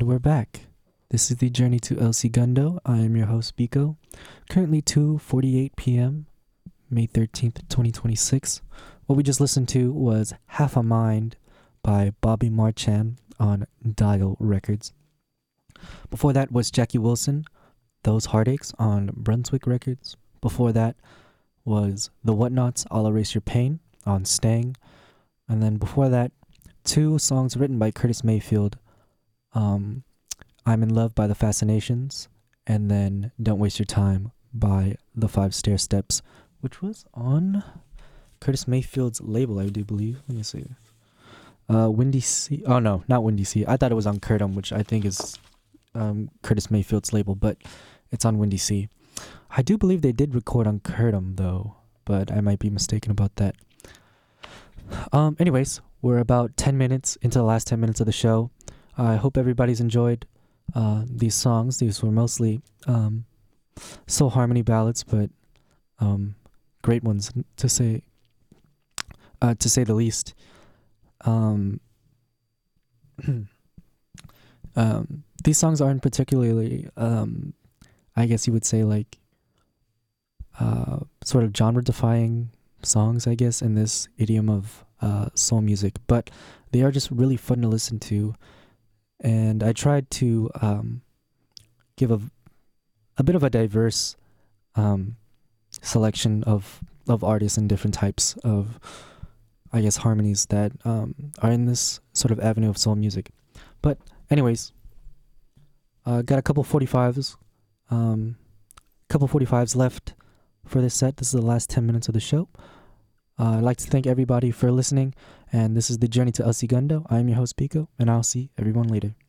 we're back. This is the Journey to El Segundo. I am your host, Biko. Currently 2:48 p.m., May 13th, 2026. What we just listened to was Half a Mind by Bobby Marchand on Dial Records. Before that was Jackie Wilson, Those Heartaches on Brunswick Records. Before that was The Whatnots, I'll Erase Your Pain on Stang. And then before that, two songs written by Curtis Mayfield. I'm in Love by The Fascinations, and then Don't Waste Your Time by The Five Stair Steps, which was on Curtis Mayfield's label, I do believe. Let me see. Windy Sea. Oh, no, not Windy Sea. I thought it was on Curtum, which I think is Curtis Mayfield's label, but it's on Windy Sea. I do believe they did record on Curtum, though, but I might be mistaken about that. Anyways, we're about 10 minutes into the last 10 minutes of the show. I hope everybody's enjoyed these songs. These were mostly soul harmony ballads, but great ones to say the least. These songs aren't particularly, I guess you would say, like sort of genre-defying songs, I guess, in this idiom of soul music, but they are just really fun to listen to. And I tried to give a bit of a diverse selection of artists and different types of, I guess, harmonies that are in this sort of avenue of soul music. But anyways, got a couple 45s left for this set. This is the last 10 minutes of the show. I'd like to thank everybody for listening, and this is the Journey to El Segundo. I am your host, Pico, and I'll see everyone later.